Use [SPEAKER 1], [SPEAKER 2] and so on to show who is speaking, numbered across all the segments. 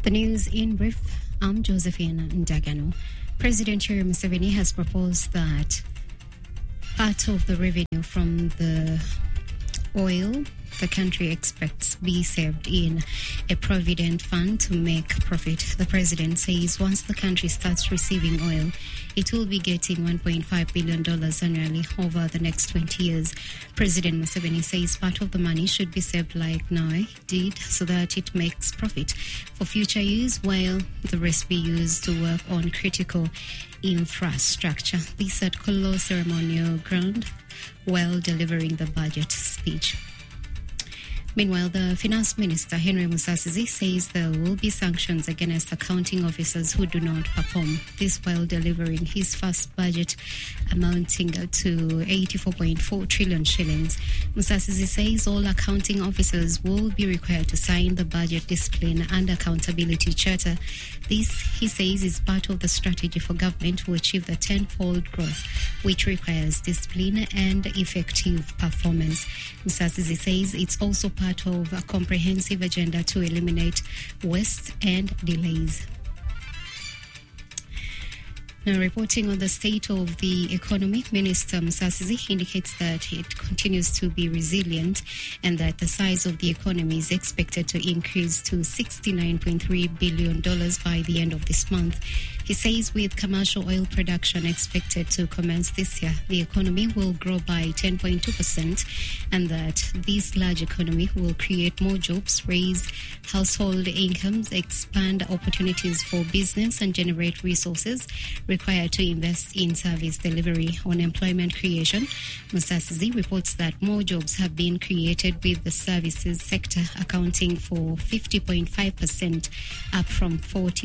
[SPEAKER 1] The news in brief. I'm Josephine Ndagano. President Yoweri Museveni has proposed that part of the revenue from the oil the country expects be saved in a provident fund to make profit. The president says once the country starts receiving oil, it will be getting $1.5 billion annually over the next 20 years. President Museveni says part of the money should be saved like NOI did so that it makes profit for future use, while the rest be used to work on critical infrastructure. This at Kolo Ceremonial Ground while delivering the budget speech. Meanwhile, the Finance Minister, Henry Musasizi, says there will be sanctions against accounting officers who do not perform. This while delivering his first budget amounting to 84.4 trillion shillings. Musasizi says all accounting officers will be required to sign the Budget Discipline and Accountability Charter. This, he says, is part of the strategy for government to achieve the tenfold growth, which requires discipline and effective performance. Musasizi says it's also part of a comprehensive agenda to eliminate waste and delays. Now, reporting on the state of the economy, Minister Musasizi indicates that it continues to be resilient and that the size of the economy is expected to increase to $69.3 billion by the end of this month. He says with commercial oil production expected to commence this year, the economy will grow by 10.2% and that this large economy will create more jobs, raise household incomes, expand opportunities for business and generate resources required to invest in service delivery. On employment creation, Musasizi reports that more jobs have been created with the services sector accounting for 50.5%, up from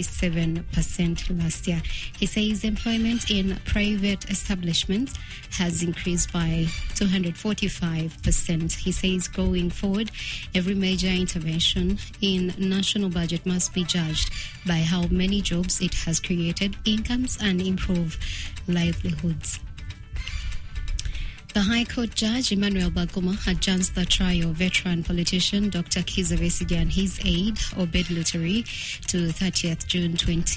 [SPEAKER 1] 47% last year. He says employment in private establishments has increased by 245%. He says going forward, every major intervention in national budget must be judged by how many jobs it has created, incomes, and improve livelihoods. The High Court Judge Emmanuel Baguma adjourns the trial of veteran politician Dr. Kizza Besigye and his aide Obed Luteri to 30th June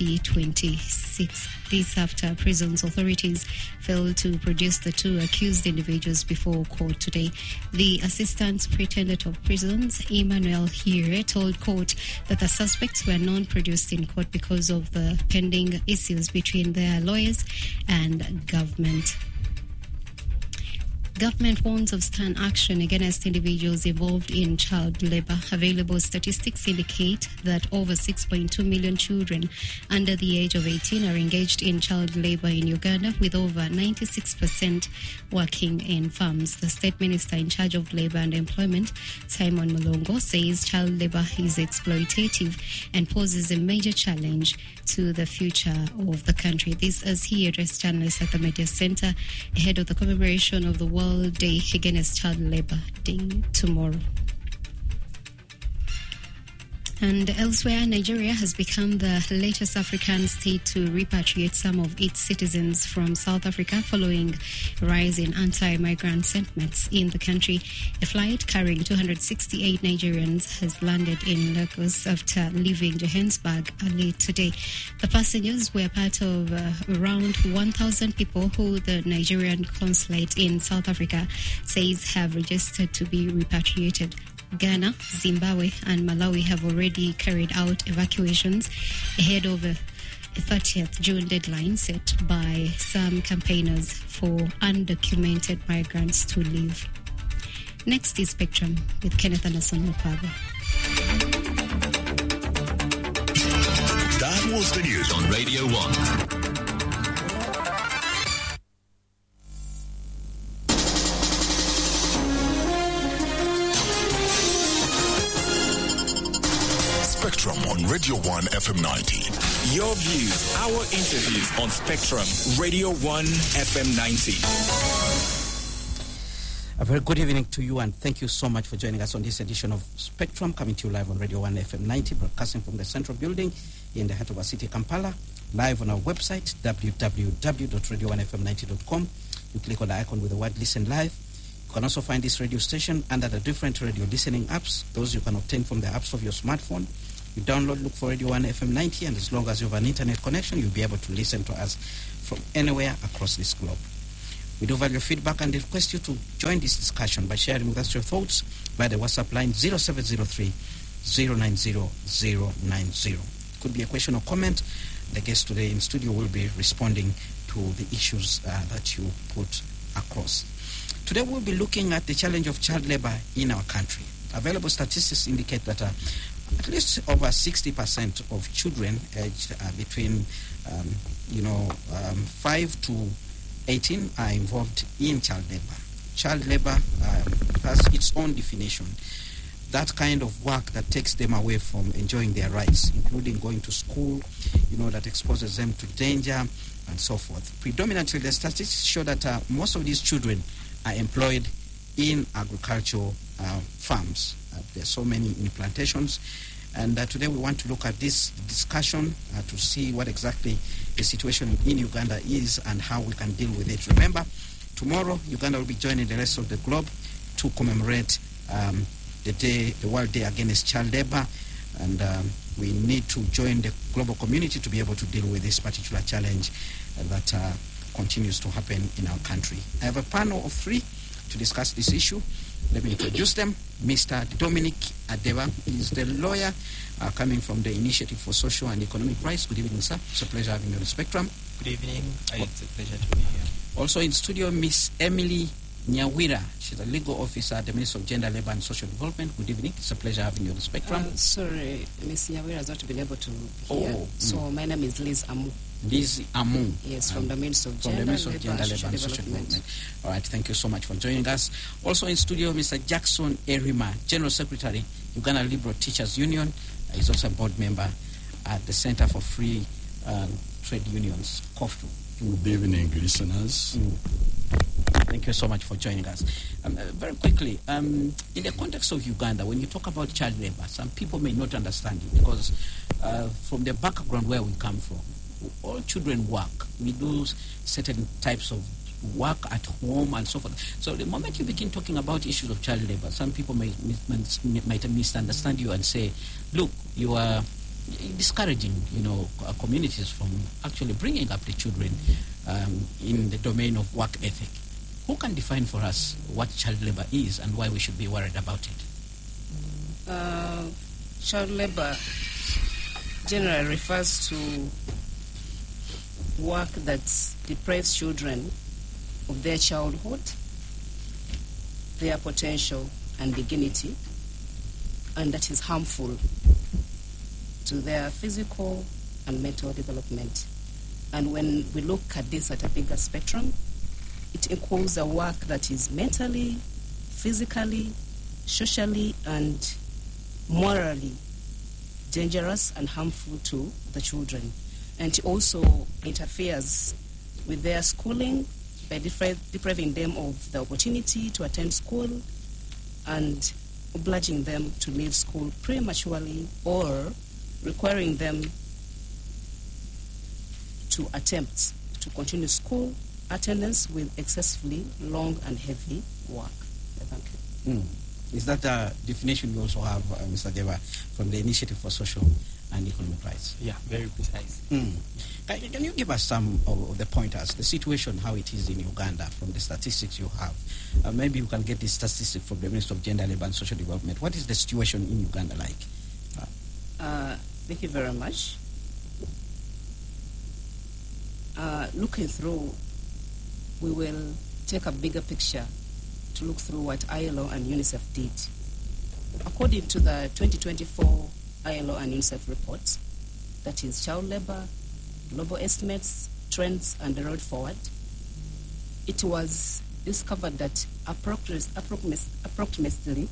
[SPEAKER 1] 2026. This after prisons authorities failed to produce the two accused individuals before court today. The Assistant Superintendent of Prisons, Emmanuel Hire, told court that the suspects were non-produced in court because of the pending issues between their lawyers and government. Government warns of stern action against individuals involved in child labor. Available statistics indicate that over 6.2 million children under the age of 18 are engaged in child labor in Uganda, with over 96% working in farms. The State Minister in charge of Labor and Employment, Simon Mulongo, says child labor is exploitative and poses a major challenge to the future of the country. This as he addressed journalists at the Media Center ahead of the commemoration of the World Day Against Child Labor Day tomorrow. And elsewhere, Nigeria has become the latest African state to repatriate some of its citizens from South Africa following a rise in anti-migrant sentiments in the country. A flight carrying 268 Nigerians has landed in Lagos after leaving Johannesburg early today. The passengers were part of around 1,000 people who the Nigerian consulate in South Africa says have registered to be repatriated. Ghana, Zimbabwe and Malawi have already carried out evacuations ahead of a 30th June deadline set by some campaigners for undocumented migrants to leave. Next is Spectrum with Kenneth Anderson Lupago.
[SPEAKER 2] That was the news on Radio 1. Spectrum on Radio 1 FM 90.
[SPEAKER 3] Your views, our interviews on Spectrum, Radio 1 FM 90.
[SPEAKER 4] A very good evening to you, and thank you so much for joining us on this edition of Spectrum, coming to you live on Radio 1 FM 90, broadcasting from the Central Building in the heart of our city, Kampala, live on our website, www.radio1fm90.com. You click on the icon with the word Listen Live. You can also find this radio station under the different radio listening apps, those you can obtain from the apps of your smartphone. You download, look for Radio 1 FM 90, and as long as you have an internet connection, you'll be able to listen to us from anywhere across this globe. We do value feedback and request you to join this discussion by sharing with us your thoughts via the WhatsApp line 0703 090 090. Could be a question or comment. The guest today in studio will be responding to the issues that you put across. Today we'll be looking at the challenge of child labor in our country. Available statistics indicate that at least over 60% of children aged between 5 to 18 are involved in child labor. Child labor has its own definition. That kind of work that takes them away from enjoying their rights, including going to school, that exposes them to danger and so forth. Predominantly, the statistics show that most of these children are employed in agricultural farms. There's so many in plantations. And today we want to look at this discussion to see what exactly the situation in Uganda is and how we can deal with it. Remember, tomorrow Uganda will be joining the rest of the globe to commemorate the World Day Against Child Labor, and we need to join the global community to be able to deal with this particular challenge that continues to happen in our country. I have a panel of three to discuss this issue. Let me introduce them. Mr. Dominic Adeba is the lawyer coming from the Initiative for Social and Economic Rights. Good evening, sir. It's a pleasure having you on the spectrum.
[SPEAKER 5] Good evening. It's a pleasure to be here.
[SPEAKER 4] Also in studio, Miss Emily Nyawira. She's a legal officer at the Ministry of Gender, Labour and Social Development. Good evening. It's a pleasure having you on the spectrum.
[SPEAKER 6] Sorry, Miss Nyawira has not been able to be here. So my name is Liz Amu.
[SPEAKER 4] Liz Amu.
[SPEAKER 6] Yes, from the Ministry of Gender, Labour and Social Development.
[SPEAKER 4] All right, thank you so much for joining us. Also in studio, Mr. Jackson Erima, General Secretary, Uganda Liberal Teachers Union. He's also a board member at the Center for Free Trade Unions, COFTU.
[SPEAKER 7] Good evening, listeners.
[SPEAKER 4] Thank you so much for joining us. Very quickly, in the context of Uganda, when you talk about child labor, some people may not understand it because from the background where we come from, all children work. We do certain types of work at home and so forth. So the moment you begin talking about issues of child labor, some people might misunderstand you and say, look, you are discouraging, communities from actually bringing up the children in the domain of work ethic. Who can define for us what child labor is and why we should be worried about it?
[SPEAKER 6] Child labor generally refers to work that deprives children of their childhood, their potential and dignity, and that is harmful to their physical and mental development. And when we look at this at a bigger spectrum, it includes a work that is mentally, physically, socially, and morally dangerous and harmful to the children. And it also interferes with their schooling by depriving them of the opportunity to attend school and obliging them to leave school prematurely or requiring them to attempt to continue school attendance with excessively long and heavy work. Thank you.
[SPEAKER 4] Is that the definition you also have, Mr. Deva, from the Initiative for Social and Economic Rights?
[SPEAKER 5] Yeah, very precise.
[SPEAKER 4] Can you give us some of the pointers, the situation, how it is in Uganda from the statistics you have? Maybe you can get this statistic from the Ministry of Gender, Labour and Social Development. What is the situation in Uganda like?
[SPEAKER 6] Thank you very much. Looking through, we will take a bigger picture to look through what ILO and UNICEF did. According to the 2024 ILO and UNICEF reports, that is child labor, global estimates, trends, and the road forward, it was discovered that approximately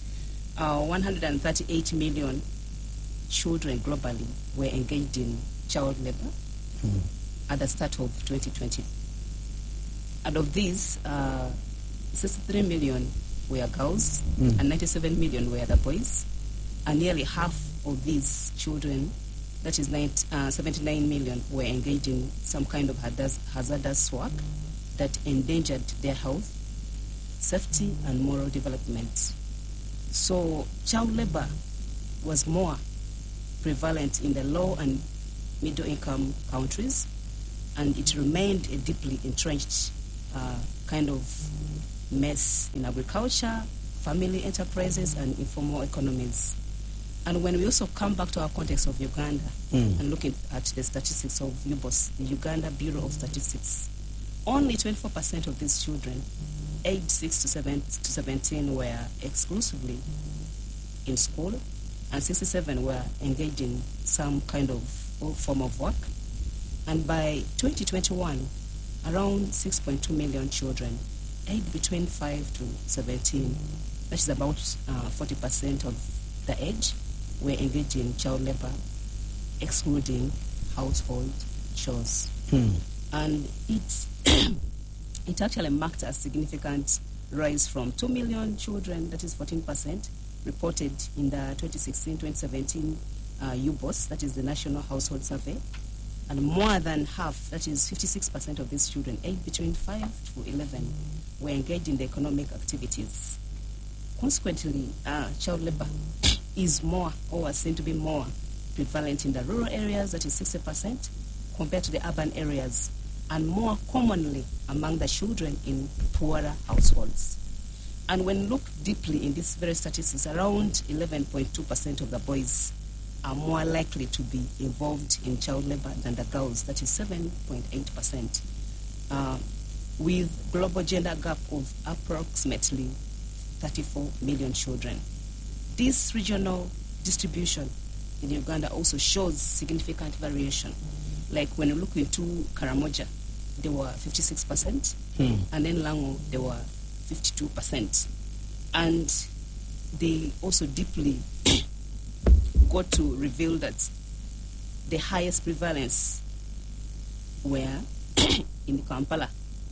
[SPEAKER 6] 138 million children globally were engaged in child labor at the start of 2020. Out of these, 63 million were girls and 97 million were the boys, and nearly half of these children, that is 79 million, were engaged in some kind of hazardous work that endangered their health, safety, and moral development. So child labor was more prevalent in the low and middle-income countries, and it remained a deeply entrenched kind of mess in agriculture, family enterprises, and informal economies. And when we also come back to our context of Uganda and looking at the statistics of UBOS, the Uganda Bureau of Statistics, only 24% of these children aged 6 to 17 were exclusively in school, and 67 were engaged in some kind of form of work. And by 2021, around 6.2 million children aged between 5 to 17, that is about 40% of the age, were engaged in child labor, excluding household chores. And it actually marked a significant rise from 2 million children, that is 14%, reported in the 2016-2017 UBOS, that is the National Household Survey, and more than half, that is 56% of these children aged between 5 to 11 were engaged in the economic activities. Consequently, child labor is more, or was seen to be more, prevalent in the rural areas, that is 60%, compared to the urban areas, and more commonly among the children in poorer households. And when looked deeply in these very statistics, around 11.2% of the boys are more likely to be involved in child labor than the girls, that is 7.8%, with global gender gap of approximately 34 million children. This regional distribution in Uganda also shows significant variation. Like when you look into Karamoja, they were 56%, and then Lango, they were 52%. And they also deeply got to reveal that the highest prevalence were in Kampala.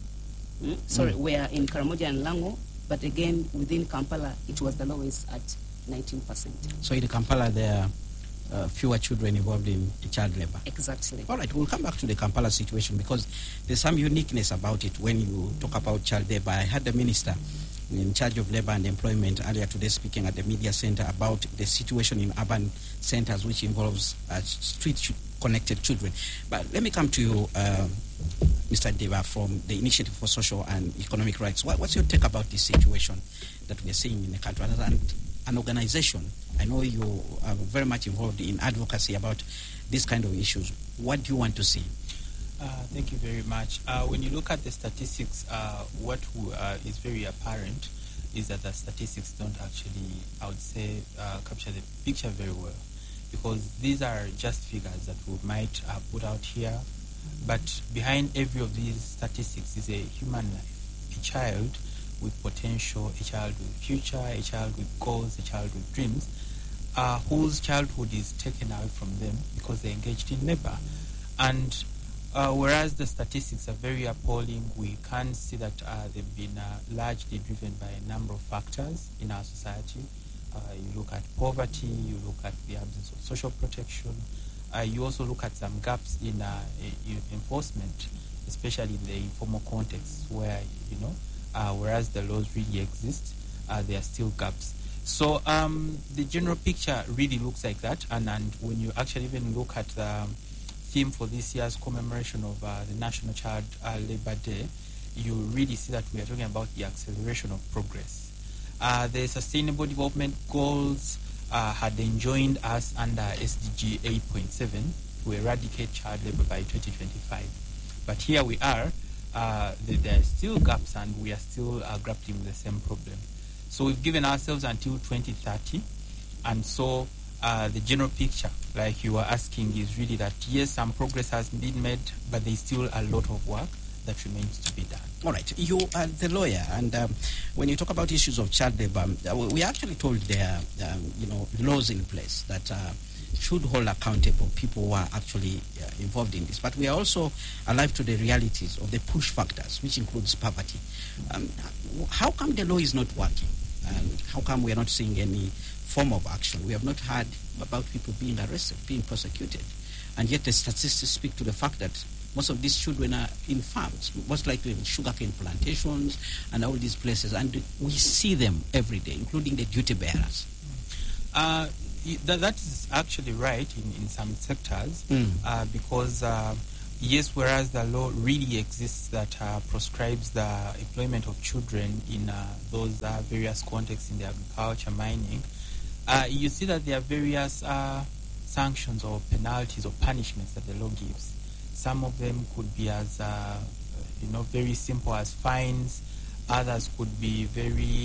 [SPEAKER 6] Were in Karamoja and Lango, but again, within Kampala, it was the lowest at 19%.
[SPEAKER 4] So in Kampala, there are fewer children involved in child labor.
[SPEAKER 6] Exactly.
[SPEAKER 4] All right, we'll come back to the Kampala situation because there's some uniqueness about it when you talk about child labor. I had the minister in charge of labor and employment earlier today speaking at the media center about the situation in urban centers which involves street-connected children. But let me come to you, Mr. Deva, from the Initiative for Social and Economic Rights. What's your take about this situation that we're seeing in the country? And an organization, I know you are very much involved in advocacy about these kind of issues. What do you want to see?
[SPEAKER 5] Thank you very much. When you look at the statistics, what is very apparent is that the statistics don't actually, I would say, capture the picture very well, because these are just figures that we might put out here, but behind every of these statistics is a human life, a child with potential, a child with future, a child with goals, a child with dreams, whose childhood is taken away from them because they're engaged in labor. And whereas the statistics are very appalling, we can see that they've been largely driven by a number of factors in our society. You look at poverty, you look at the absence of social protection, you also look at some gaps in enforcement, especially in the informal context where, whereas the laws really exist, there are still gaps. So the general picture really looks like that, and when you actually even look at the theme for this year's commemoration of the National Child Labor Day, you really see that we are talking about the acceleration of progress. The Sustainable Development Goals had enjoined us under SDG 8.7 to eradicate child labor by 2025. But here we are, there are still gaps and we are still grappling with the same problem. So we've given ourselves until 2030, and so the general picture, like you were asking, is really that yes, some progress has been made, but there's still a lot of work that remains to be done. All right,
[SPEAKER 4] you are the lawyer, and when you talk about issues of child labor, we actually told there are laws in place that should hold accountable people who are actually involved in this. But we are also alive to the realities of the push factors, which includes poverty. How come the law is not working? And how come we are not seeing any form of action? We have not heard about people being arrested, being prosecuted. And yet the statistics speak to the fact that most of these children are in farms, most likely in sugarcane plantations and all these places. And we see them every day, including the duty bearers.
[SPEAKER 5] that is actually right in some sectors, because yes, whereas the law really exists that proscribes the employment of children in those various contexts in the agriculture, mining, you see that there are various sanctions or penalties or punishments that the law gives. Some of them could be as very simple as fines. Others could be very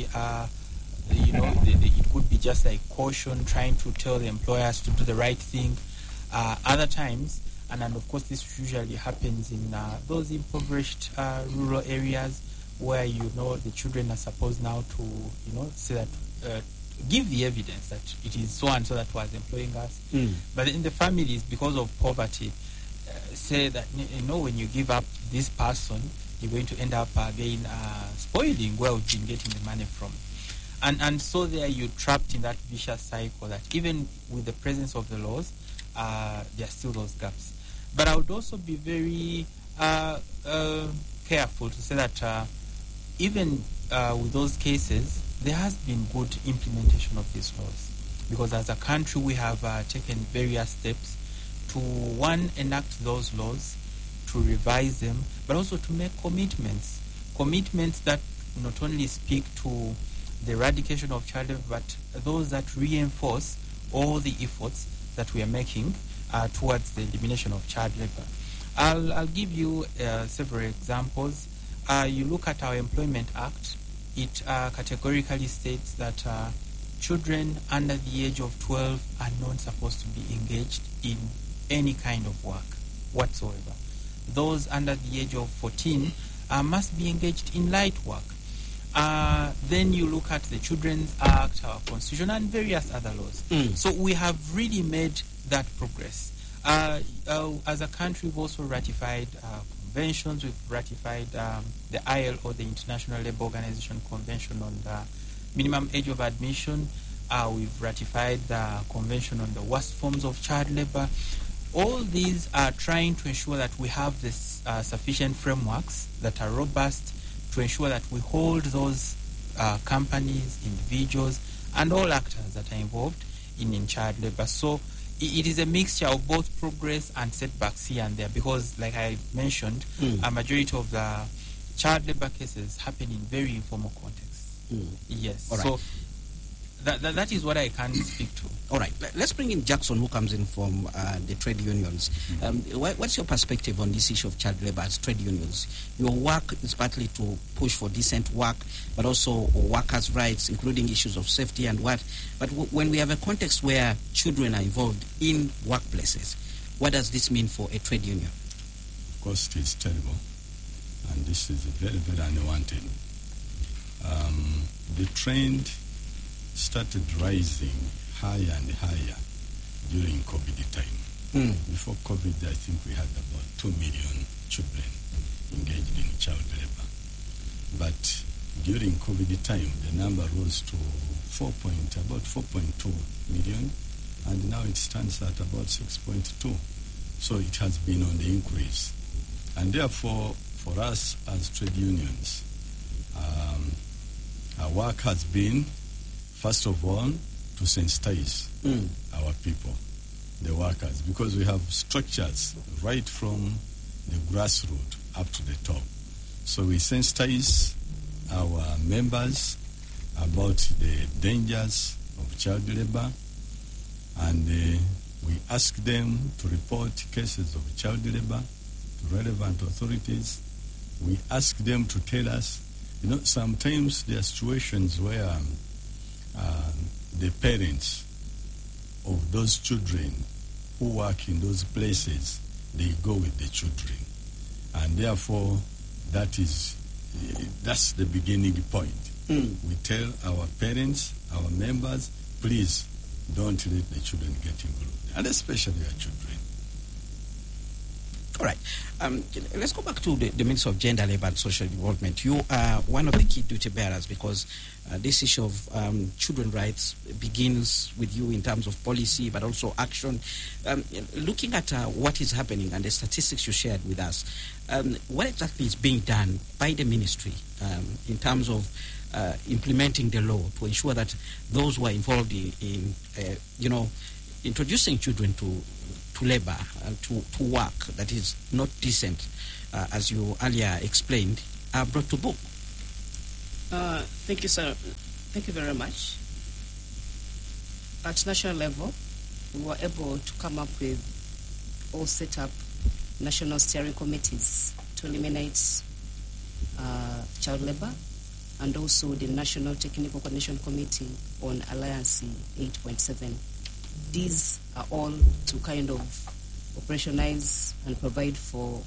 [SPEAKER 5] it could be just like caution, trying to tell the employers to do the right thing. Other times, and of course this usually happens in those impoverished rural areas where the children are supposed now to say that give the evidence that it is so and so that was employing us. But in the families, because of poverty, say that when you give up this person, you're going to end up again spoiling where we've been getting the money from. And so there you're trapped in that vicious cycle that even with the presence of the laws, there are still those gaps. But I would also be very careful to say that even with those cases, there has been good implementation of these laws. Because as a country, we have taken various steps to, one, enact those laws, to revise them, but also to make commitments that not only speak to the eradication of child labor, but those that reinforce all the efforts that we are making towards the elimination of child labor. I'll give you several examples. You look at our Employment Act, it categorically states that children under the age of 12 are not supposed to be engaged in any kind of work whatsoever. Those under the age of 14 must be engaged in light work. Then you look at the Children's Act, our Constitution, and various other laws. So we have really made that progress. As a country, we've also ratified conventions. We've ratified the ILO, the International Labour Organization Convention on the minimum age of admission. We've ratified the Convention on the worst forms of child labor. All these are trying to ensure that we have this sufficient frameworks that are robust to ensure that we hold those companies, individuals, and all actors that are involved in child labor. So it is a mixture of both progress and setbacks here and there, because, like I mentioned, a majority of the child labor cases happen in very informal contexts. Yes.
[SPEAKER 4] All right.
[SPEAKER 5] So that is what I can speak to.
[SPEAKER 4] All right. Let's bring in Jackson, who comes in from the trade unions. What's your perspective on this issue of child labor as trade unions? Your work is partly to push for decent work, but also workers' rights, including issues of safety and what. But when we have a context where children are involved in workplaces, what does this mean for a trade union?
[SPEAKER 7] Of course, it is terrible. And this is very, very unwanted. The trend started rising higher and higher during COVID time. Before COVID, I think we had about 2 million children engaged in child labor. But during COVID time, the number rose to about 4.2 million, and now it stands at about 6.2. So it has been on the increase. And therefore, for us as trade unions, our work has been, first of all, to sensitize our people, the workers, because we have structures right from the grassroots up to the top. So we sensitize our members about the dangers of child labor, and we ask them to report cases of child labor to relevant authorities. We ask them to tell us, sometimes there are situations where the parents of those children who work in those places, they go with the children. And therefore, that's the beginning point. We tell our parents, our members, please don't let the children get involved, and especially our children.
[SPEAKER 4] All right. Let's go back to the Ministry of Gender, Labour and Social Development. You are one of the key duty bearers, because this issue of children rights begins with you in terms of policy, but also action. Looking at what is happening and the statistics you shared with us, what exactly is being done by the ministry in terms of implementing the law to ensure that those who are involved in introducing children to labor, to work that is not decent, as you earlier explained, are brought to book?
[SPEAKER 6] Thank you, sir. Thank you very much. At national level, we were able to come up with or set up national steering committees to eliminate child labor, and also the National Technical Coordination Committee on Alliance 8.7. These are all to kind of operationalize and provide for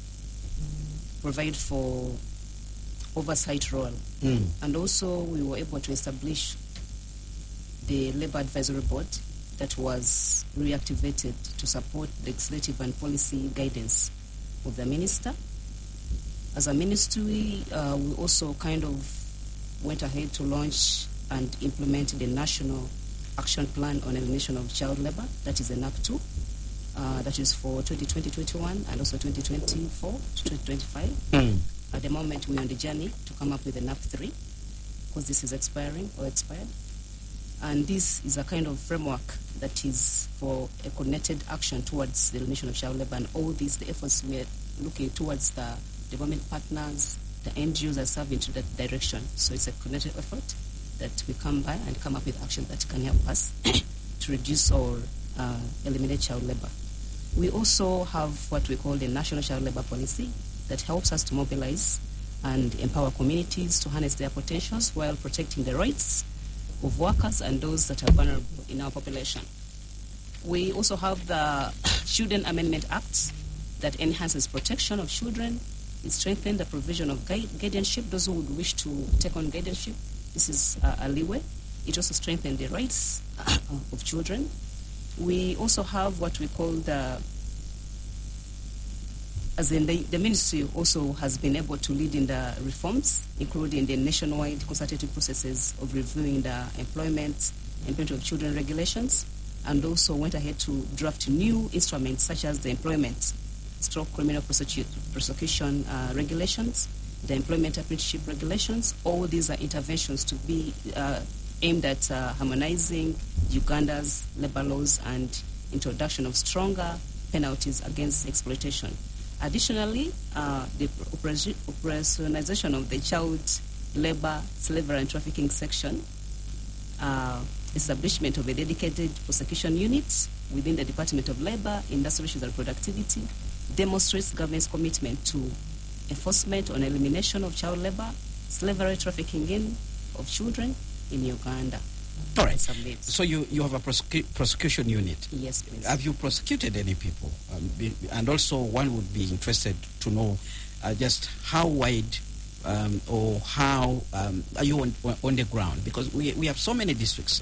[SPEAKER 6] oversight role. And also we were able to establish the Labor Advisory Board that was reactivated to support legislative and policy guidance of the minister. As a ministry, we also kind of went ahead to launch and implement the National Action Plan on Elimination of Child Labor, that is the NAC2, that is for 2020-21 and also 2024 to 2025. At the moment, we're on the journey to come up with the NAC3, because this is expired. And this is a kind of framework that is for a coordinated action towards the elimination of child labor, and all these, the efforts we're looking towards the development partners, the NGOs are serving to that direction. So it's a coordinated effort that we come by and come up with action that can help us to reduce or eliminate child labor. We also have what we call the National Child Labor Policy that helps us to mobilize and empower communities to harness their potentials while protecting the rights of workers and those that are vulnerable in our population. We also have the Children Amendment Act that enhances protection of children. It strengthens the provision of guardianship, those who would wish to take on guardianship. This is a leeway. It also strengthens the rights of children. We also have what we call the ministry also has been able to lead in the reforms, including the nationwide consultative processes of reviewing the employment of children regulations, and also went ahead to draft new instruments such as the criminal prosecution regulations, the employment apprenticeship regulations. All these are interventions to be aimed at harmonizing Uganda's labor laws and introduction of stronger penalties against exploitation. Additionally, the operationalization of the child labor, slavery and trafficking section, establishment of a dedicated prosecution unit within the Department of Labor, Industrial Issues and Productivity demonstrates government's commitment to enforcement on elimination of child labor, slavery, trafficking in of children in Uganda.
[SPEAKER 4] All right. So you have a prosecution unit.
[SPEAKER 6] Yes, please.
[SPEAKER 4] Have you prosecuted any people? And also, one would be interested to know just how wide or how are you on the ground? Because we have so many districts,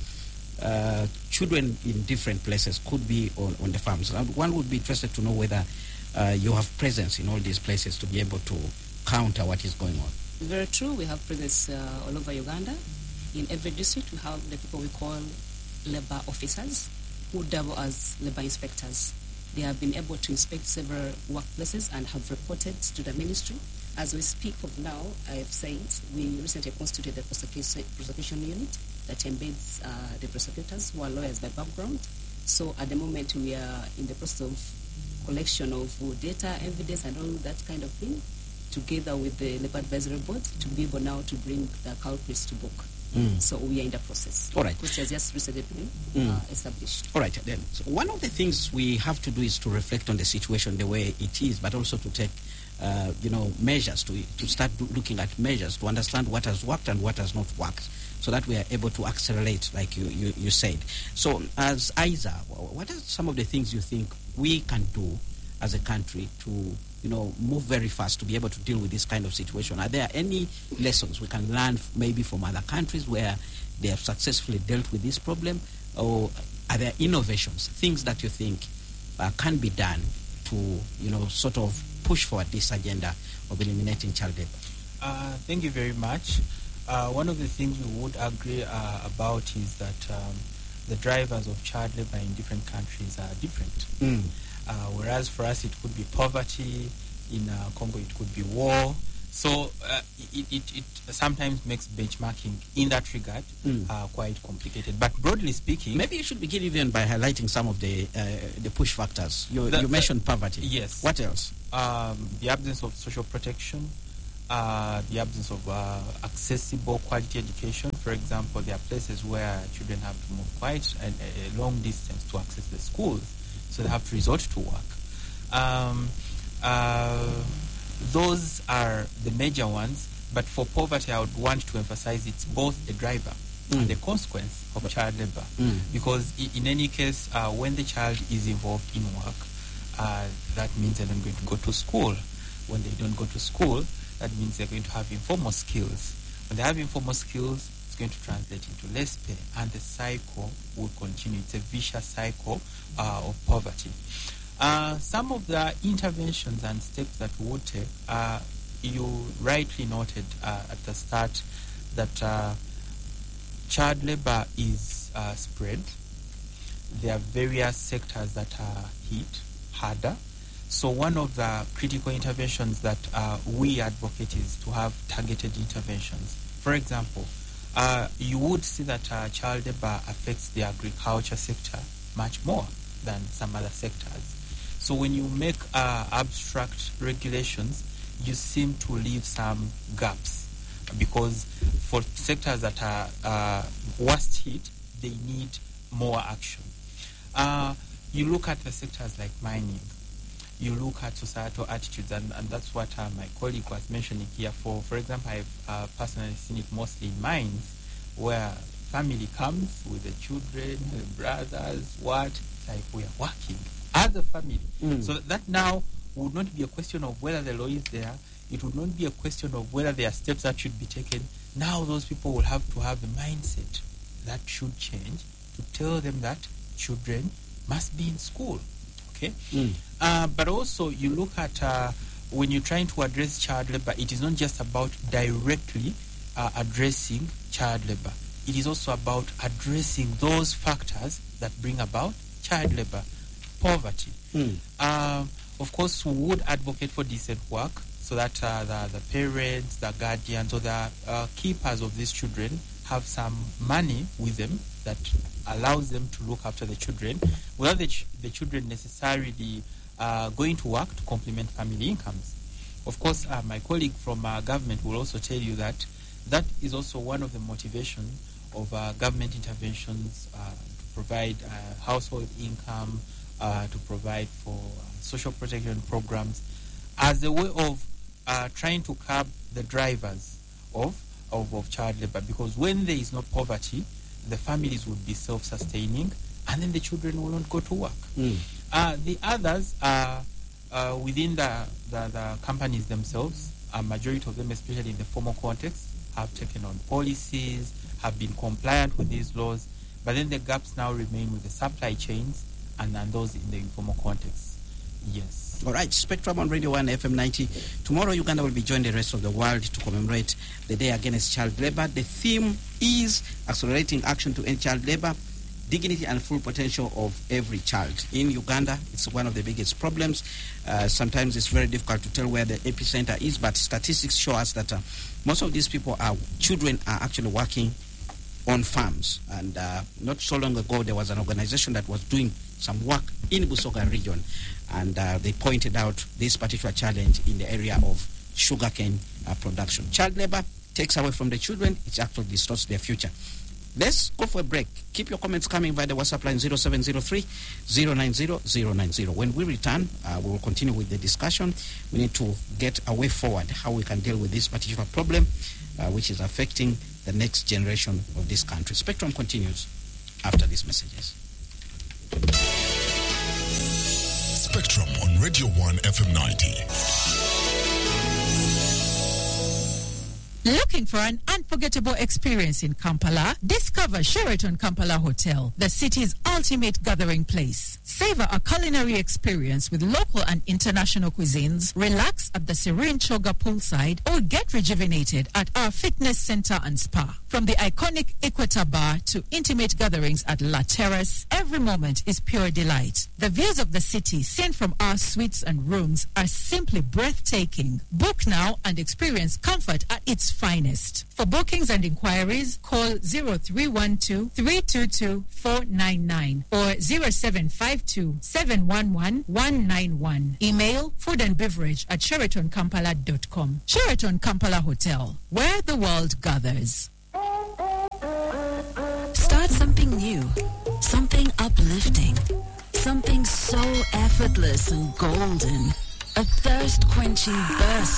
[SPEAKER 4] and children in different places could be on the farms. One would be interested to know whether you have presence in all these places to be able to counter what is going on.
[SPEAKER 6] Very true. We have presence all over Uganda. In every district, we have the people we call labor officers who double as labor inspectors. They have been able to inspect several workplaces and have reported to the ministry. As we speak of now, I have said we recently constituted the prosecution unit that embeds the prosecutors who are lawyers by background. So at the moment, we are in the process of collection of data, evidence, and all that kind of thing, together with the Labor Advisory Board, to be able now to bring the culprits to book. So we are in the process.
[SPEAKER 4] All right.
[SPEAKER 6] Which has just recently been established.
[SPEAKER 4] All right. Then, so one of the things we have to do is to reflect on the situation the way it is, but also to take, measures to start looking at measures to understand what has worked and what has not worked, so that we are able to accelerate, like you said. So, as ISA, what are some of the things you think we can do as a country to move very fast to be able to deal with this kind of situation? Are there any lessons we can learn maybe from other countries where they have successfully dealt with this problem? Or are there innovations, things that you think can be done to, sort of push forward this agenda of eliminating child labor?
[SPEAKER 5] Thank you very much. One of the things we would agree about is that the drivers of child labor in different countries are different. Whereas for us it could be poverty, in Congo it could be war. So it sometimes makes benchmarking in that regard quite complicated. But broadly speaking,
[SPEAKER 4] maybe you should begin even by highlighting some of the push factors. You mentioned poverty.
[SPEAKER 5] Yes.
[SPEAKER 4] What else?
[SPEAKER 5] The absence of social protection, the absence of accessible quality education. For example, there are places where children have to move quite a long distance to access the schools, so they have to resort to work. Those are the major ones, but for poverty, I would want to emphasize it's both the driver and the consequence of child labor. Because in any case, when the child is involved in work, that means they're not going to go to school. When they don't go to school, that means they're going to have informal skills. When they have informal skills, it's going to translate into less pay, and the cycle will continue. It's a vicious cycle of poverty. Some of the interventions and steps that we would take, you rightly noted at the start that child labor is spread. There are various sectors that are hit harder. So one of the critical interventions that we advocate is to have targeted interventions. For example, you would see that child labor affects the agriculture sector much more than some other sectors. So when you make abstract regulations, you seem to leave some gaps, because for sectors that are worst hit, they need more action. You look at the sectors like mining, you look at societal attitudes, and that's what my colleague was mentioning here. For example, I've personally seen it mostly in mines, where family comes with the children, the brothers, like we are working as a family. So that now would not be a question of whether the law is there. It would not be a question of whether there are steps that should be taken. Now those people will have to have the mindset that should change to tell them that children must be in school. Okay? But also you look at when you're trying to address child labor, it is not just about directly addressing child labor. It is also about addressing those factors that bring about child labor. Poverty. Of course, we would advocate for decent work so that the parents, the guardians, or the keepers of these children have some money with them that allows them to look after the children without the children necessarily going to work to complement family incomes. Of course, my colleague from government will also tell you that that is also one of the motivation of government interventions to provide household income, to provide for social protection programs as a way of trying to curb the drivers of child labor, because when there is no poverty, the families would be self-sustaining, and then the children will not go to work. The others are within the companies themselves. A majority of them, especially in the formal context, have taken on policies, have been compliant with these laws, but then the gaps now remain with the supply chains and those in the informal context. Yes.
[SPEAKER 4] All right, Spectrum on Radio 1 FM 90. Tomorrow, Uganda will be joining the rest of the world to commemorate the Day Against Child Labor. The theme is accelerating action to end child labor, dignity and full potential of every child. In Uganda, it's one of the biggest problems. Sometimes it's very difficult to tell where the epicenter is, but statistics show us that most of these children are actually working on farms. And not so long ago, there was an organization that was doing some work in Busoga region, and they pointed out this particular challenge in the area of sugarcane production. Child labor takes away from the children. It actually distorts their future. Let's go for a break. Keep your comments coming via the WhatsApp line 0703-090-090. When we return, we will continue with the discussion. We need to get a way forward, how we can deal with this particular problem, which is affecting the next generation of this country. Spectrum continues after these messages.
[SPEAKER 2] Spectrum on Radio 1 FM 90.
[SPEAKER 8] Looking for an unforgettable experience in Kampala? Discover Sheraton Kampala Hotel, the city's ultimate gathering place. Savor a culinary experience with local and international cuisines, relax at the serene Choga poolside, or get rejuvenated at our fitness center and spa. From the iconic Equator Bar to intimate gatherings at La Terrace, every moment is pure delight. The views of the city seen from our suites and rooms are simply breathtaking. Book now and experience comfort at its finest. For bookings and inquiries, call 0312-322-499 or 0752-711-191. Email foodandbeverage@SheratonKampala.com. Sheraton Kampala Hotel, where the world gathers.
[SPEAKER 9] Start something new, something uplifting, something so effortless and golden. A thirst-quenching burst